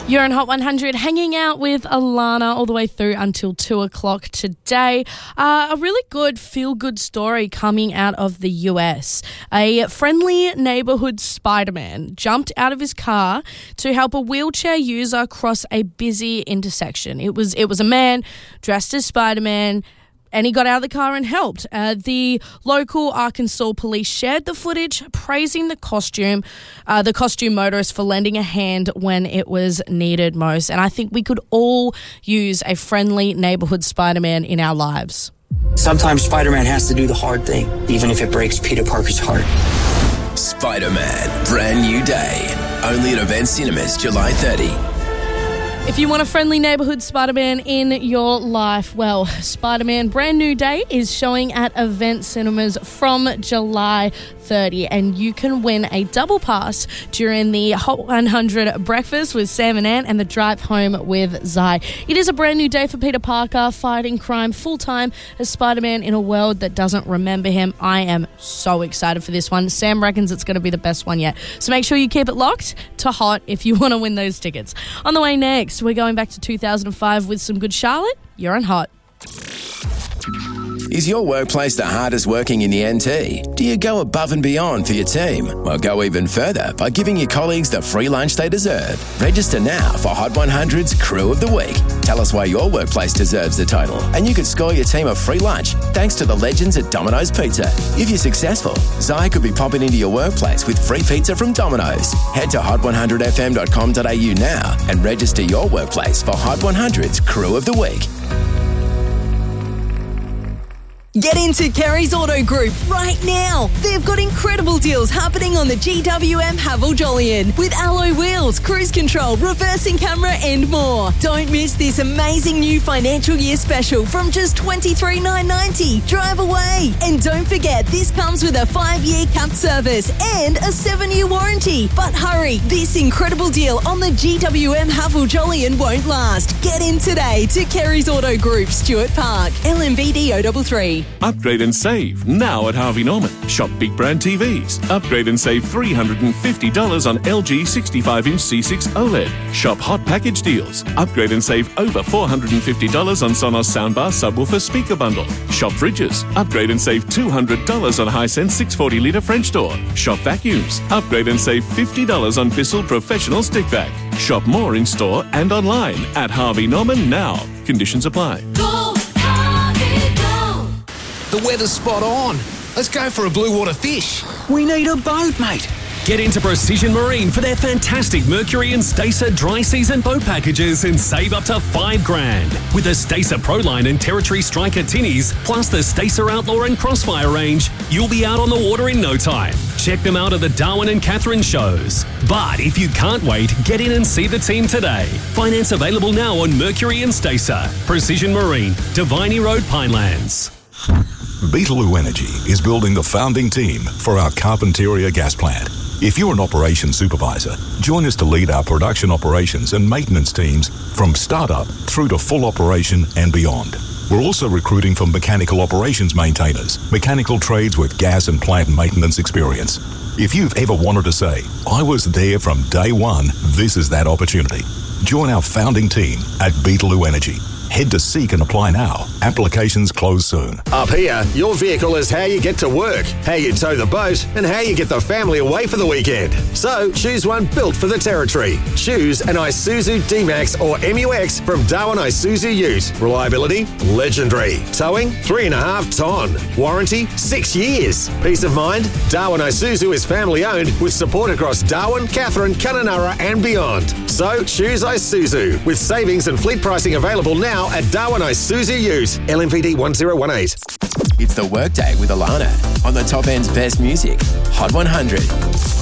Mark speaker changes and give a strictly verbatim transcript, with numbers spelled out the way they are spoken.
Speaker 1: You're on Hot one hundred, hanging out with Alana all the way through until two o'clock today. Uh, a really good feel-good story coming out of the U S. A friendly neighborhood Spider-Man jumped out of his car to help a wheelchair user cross a busy intersection. It was, it was a man dressed as Spider-Man, and he got out of the car and helped. Uh, the local Arkansas police shared the footage, praising the costume, uh, the costume motorist for lending a hand when it was needed most. And I think we could all use a friendly neighborhood Spider-Man in our lives.
Speaker 2: Sometimes Spider-Man has to do the hard thing, even if it breaks Peter Parker's heart.
Speaker 3: Spider-Man, brand new day. Only at Event Cinemas, July thirtieth.
Speaker 1: If you want a friendly neighborhood Spider-Man in your life, well, Spider-Man Brand New Day is showing at Event Cinemas from July thirtieth, and you can win a double pass during the Hot one hundred breakfast with Sam and Ann and the drive home with Zai. It is a brand new day for Peter Parker, fighting crime full-time as Spider-Man in a world that doesn't remember him. I am so excited for this one. Sam reckons it's going to be the best one yet. So make sure you keep it locked to Hot if you want to win those tickets. On the way next, we're going back to two thousand five with some good Charlotte. You're on Hot.
Speaker 3: Is your workplace the hardest working in the N T? Do you go above and beyond for your team? Well, go even further by giving your colleagues the free lunch they deserve. Register now for Hot one hundred's Crew of the Week. Tell us why your workplace deserves the title, and you could score your team a free lunch thanks to the legends at Domino's Pizza. If you're successful, Zai could be popping into your workplace with free pizza from Domino's. Head to hot one hundred f m dot com dot a u now and register your workplace for Hot one hundred's Crew of the Week.
Speaker 4: Get into Kerry's Auto Group right now. They've got incredible deals happening on the G W M Haval Jolyon with alloy wheels, cruise control, reversing camera and more. Don't miss this amazing new financial year special from just twenty-three thousand nine hundred ninety dollars. Drive away. And don't forget, this comes with a five-year capped service and a seven-year warranty. But hurry, this incredible deal on the G W M Haval Jolyon won't last. Get in today to Kerry's Auto Group, Stuart Park, L M V D O three three.
Speaker 5: Upgrade and save now at Harvey Norman. Shop big brand T Vs. Upgrade and save three hundred fifty dollars on L G sixty-five inch C six OLED. Shop hot package deals. Upgrade and save over four hundred fifty dollars on Sonos soundbar subwoofer speaker bundle. Shop fridges. Upgrade and save two hundred dollars on Hisense six hundred forty litre French door. Shop vacuums. Upgrade and save fifty dollars on Bissell Professional Stick Vac. Shop more in store and online at Harvey Norman now. Conditions apply.
Speaker 6: Go, Harvey, go.
Speaker 7: The weather's spot on. Let's go for a blue water fish.
Speaker 8: We need a boat, mate. Get into Precision Marine for their fantastic Mercury and Stacer dry season boat packages and save up to five grand. With the Stacer Proline and Territory Striker tinnies, plus the Stacer Outlaw and Crossfire range, you'll be out on the water in no time. Check them out at the Darwin and Catherine shows. But if you can't wait, get in and see the team today. Finance available now on Mercury and Stacer. Precision Marine, Diviny Road, Pinelands.
Speaker 9: Beetaloo Energy is building the founding team for our Carpentaria gas plant. If you're an operations supervisor, join us to lead our production operations and maintenance teams from startup through to full operation and beyond. We're also recruiting for mechanical operations maintainers, mechanical trades with gas and plant maintenance experience. If you've ever wanted to say, I was there from day one, this is that opportunity. Join our founding team at Beetaloo Energy. Head to Seek and apply now. Applications close soon.
Speaker 10: Up here, your vehicle is how you get to work, how you tow the boat, and how you get the family away for the weekend. So, choose one built for the territory. Choose an Isuzu D-Max or M U X from Darwin Isuzu Ute. Reliability, legendary. Towing, three and a half ton. Warranty, six years. Peace of mind, Darwin Isuzu is family owned with support across Darwin, Catherine, Kununurra and beyond. So, choose Isuzu with savings and fleet pricing available now at Darwin Isuzu Ute, L M V D one zero one eight.
Speaker 3: It's the Workday with Alana on the top end's best music, Hot one hundred.